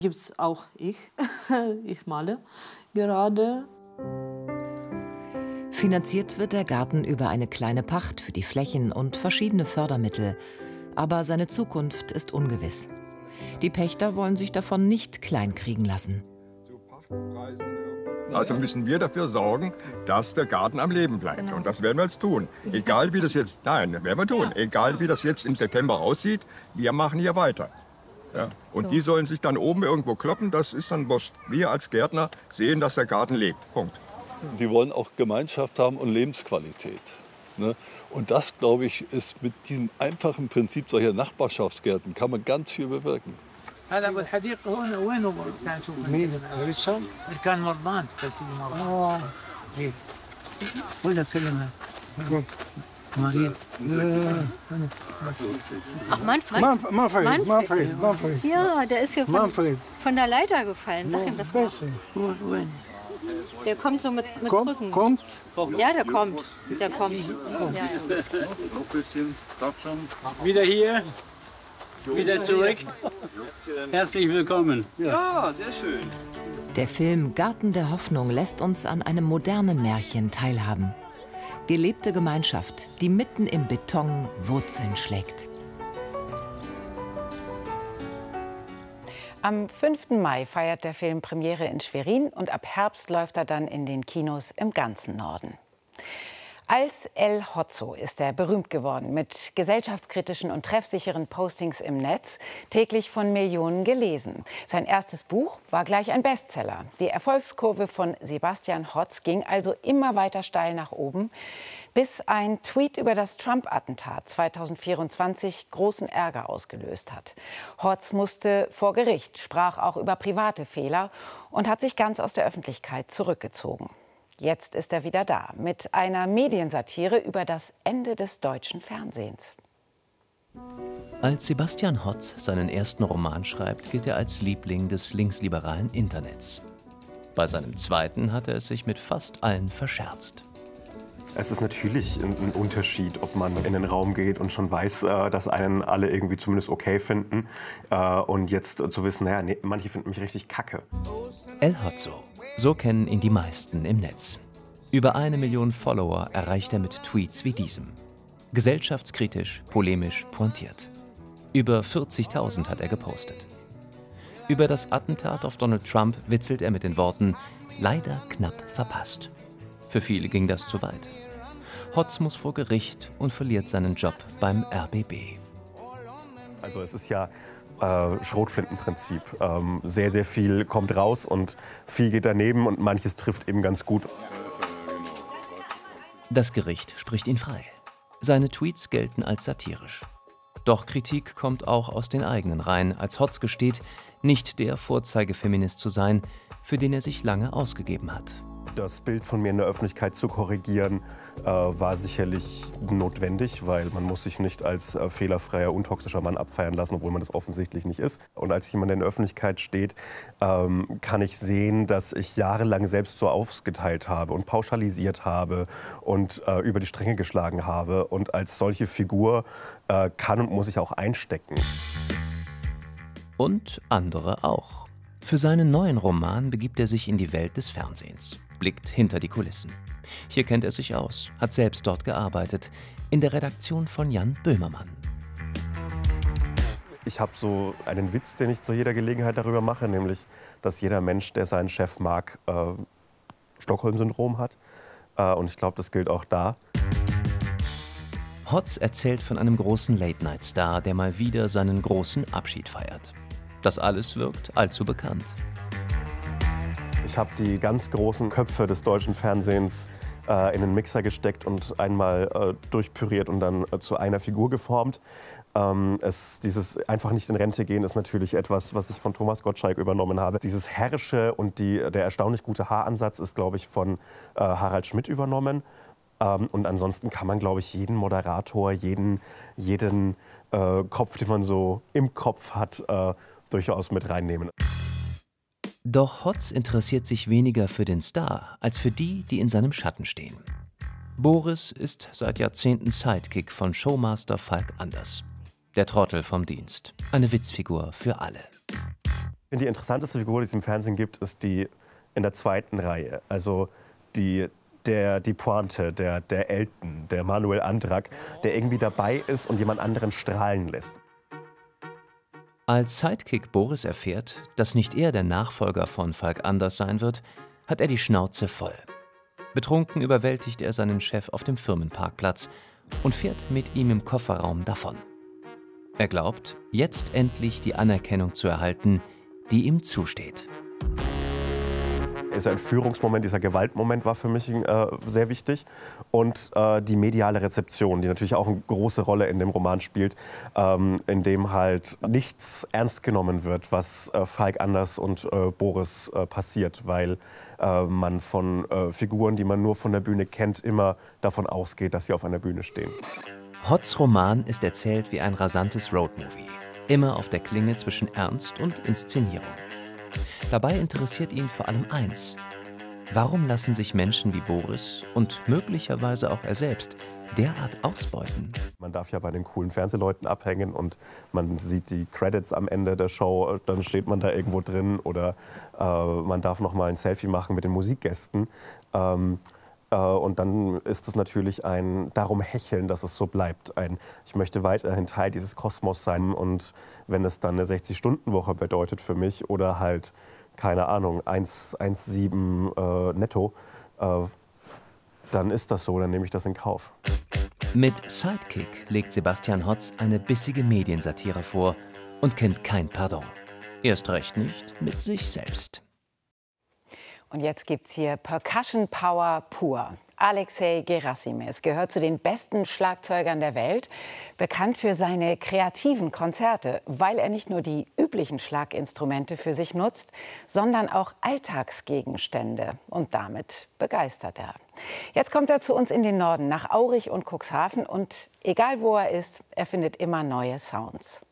Gibt es auch ich. Ich male gerade. Finanziert wird der Garten über eine kleine Pacht für die Flächen und verschiedene Fördermittel. Aber seine Zukunft ist ungewiss. Die Pächter wollen sich davon nicht kleinkriegen lassen. Also müssen wir dafür sorgen, dass der Garten am Leben bleibt. Genau. Und das werden wir jetzt tun. Egal wie das jetzt, nein, das werden wir tun. Egal wie das jetzt im September aussieht, wir machen hier weiter. Ja. Und die sollen sich dann oben irgendwo kloppen, das ist dann wurscht. Wir als Gärtner sehen, dass der Garten lebt. Punkt. Die wollen auch Gemeinschaft haben und Lebensqualität. Ne? Und das, glaube ich, ist mit diesem einfachen Prinzip solcher Nachbarschaftsgärten kann man ganz viel bewirken. Ach, Manfred. Ja, der ist hier von der Leiter gefallen. Sag ihm das mal. Der kommt so mit Krücken. Kommt? Ja, der kommt. Ja, ja. Wieder hier, wieder zurück. Herzlich willkommen. Ja, sehr schön. Der Film Garten der Hoffnung lässt uns an einem modernen Märchen teilhaben. Gelebte Gemeinschaft, die mitten im Beton Wurzeln schlägt. Am 5. Mai feiert der Film Premiere in Schwerin und ab Herbst läuft er dann in den Kinos im ganzen Norden. Als El Hotzo ist er berühmt geworden mit gesellschaftskritischen und treffsicheren Postings im Netz, täglich von Millionen gelesen. Sein erstes Buch war gleich ein Bestseller. Die Erfolgskurve von Sebastian Hotz ging also immer weiter steil nach oben, bis ein Tweet über das Trump-Attentat 2024 großen Ärger ausgelöst hat. Hotz musste vor Gericht, sprach auch über private Fehler und hat sich ganz aus der Öffentlichkeit zurückgezogen. Jetzt ist er wieder da mit einer Mediensatire über das Ende des deutschen Fernsehens. Als Sebastian Hotz seinen ersten Roman schreibt, gilt er als Liebling des linksliberalen Internets. Bei seinem zweiten hat er es sich mit fast allen verscherzt. Es ist natürlich ein Unterschied, ob man in den Raum geht und schon weiß, dass einen alle irgendwie zumindest okay finden. Und jetzt zu wissen, naja, nee, manche finden mich richtig kacke. El Hotzo. So kennen ihn die meisten im Netz. Über 1 Million Follower erreicht er mit Tweets wie diesem. Gesellschaftskritisch, polemisch, pointiert. Über 40.000 hat er gepostet. Über das Attentat auf Donald Trump witzelt er mit den Worten „leider knapp verpasst“. Für viele ging das zu weit. Hotz muss vor Gericht und verliert seinen Job beim RBB. Also es ist ja Schrotflintenprinzip. Sehr, sehr viel kommt raus und viel geht daneben und manches trifft eben ganz gut. Das Gericht spricht ihn frei. Seine Tweets gelten als satirisch. Doch Kritik kommt auch aus den eigenen Reihen, als Hotz gesteht, nicht der Vorzeigefeminist zu sein, für den er sich lange ausgegeben hat. Das Bild von mir in der Öffentlichkeit zu korrigieren, war sicherlich notwendig, weil man muss sich nicht als fehlerfreier, untoxischer Mann abfeiern lassen, obwohl man das offensichtlich nicht ist. Und als jemand, der in der Öffentlichkeit steht, kann ich sehen, dass ich jahrelang selbst so aufgeteilt habe und pauschalisiert habe und über die Stränge geschlagen habe. Und als solche Figur kann und muss ich auch einstecken. Und andere auch. Für seinen neuen Roman begibt er sich in die Welt des Fernsehens, blickt hinter die Kulissen. Hier kennt er sich aus, hat selbst dort gearbeitet, in der Redaktion von Jan Böhmermann. Ich habe so einen Witz, den ich zu jeder Gelegenheit darüber mache, nämlich, dass jeder Mensch, der seinen Chef mag, Stockholm-Syndrom hat. Und ich glaube, das gilt auch da. Hotz erzählt von einem großen Late-Night-Star, der mal wieder seinen großen Abschied feiert. Das alles wirkt allzu bekannt. Ich habe die ganz großen Köpfe des deutschen Fernsehens in den Mixer gesteckt und einmal durchpüriert und dann zu einer Figur geformt. Dieses einfach nicht in Rente gehen ist natürlich etwas, was ich von Thomas Gottschalk übernommen habe. Dieses Herrische und der erstaunlich gute Haaransatz ist, glaube ich, von Harald Schmidt übernommen. Und ansonsten kann man, glaube ich, jeden Moderator, jeden Kopf, den man so im Kopf hat, durchaus mit reinnehmen. Doch Hotz interessiert sich weniger für den Star, als für die, die in seinem Schatten stehen. Boris ist seit Jahrzehnten Sidekick von Showmaster Falk Anders. Der Trottel vom Dienst. Eine Witzfigur für alle. Die interessanteste Figur, die es im Fernsehen gibt, ist die in der zweiten Reihe. Also die Pointe, der Elton, der Manuel Andrak, der irgendwie dabei ist und jemand anderen strahlen lässt. Als Sidekick Boris erfährt, dass nicht er der Nachfolger von Falk Anders sein wird, hat er die Schnauze voll. Betrunken überwältigt er seinen Chef auf dem Firmenparkplatz und fährt mit ihm im Kofferraum davon. Er glaubt, jetzt endlich die Anerkennung zu erhalten, die ihm zusteht. Dieser Entführungsmoment, dieser Gewaltmoment war für mich sehr wichtig. Und die mediale Rezeption, die natürlich auch eine große Rolle in dem Roman spielt, in dem halt nichts ernst genommen wird, was Falk Anders und Boris passiert, weil man von Figuren, die man nur von der Bühne kennt, immer davon ausgeht, dass sie auf einer Bühne stehen. Hotz' Roman ist erzählt wie ein rasantes Roadmovie, immer auf der Klinge zwischen Ernst und Inszenierung. Dabei interessiert ihn vor allem eins: Warum lassen sich Menschen wie Boris und möglicherweise auch er selbst derart ausbeuten? Man darf ja bei den coolen Fernsehleuten abhängen und man sieht die Credits am Ende der Show, dann steht man da irgendwo drin oder man darf noch mal ein Selfie machen mit den Musikgästen. Und dann ist es natürlich ein darum hecheln, dass es so bleibt. Ich möchte weiterhin Teil dieses Kosmos sein. Und wenn es dann eine 60-Stunden-Woche bedeutet für mich oder halt, keine Ahnung, 1,7 netto, dann ist das so, dann nehme ich das in Kauf. Mit Sidekick legt Sebastian Hotz eine bissige Mediensatire vor und kennt kein Pardon. Erst recht nicht mit sich selbst. Und jetzt gibt's hier Percussion Power pur. Alexei Gerasimes gehört zu den besten Schlagzeugern der Welt, bekannt für seine kreativen Konzerte, weil er nicht nur die üblichen Schlaginstrumente für sich nutzt, sondern auch Alltagsgegenstände. Und damit begeistert er. Jetzt kommt er zu uns in den Norden, nach Aurich und Cuxhaven. Und egal wo er ist, er findet immer neue Sounds.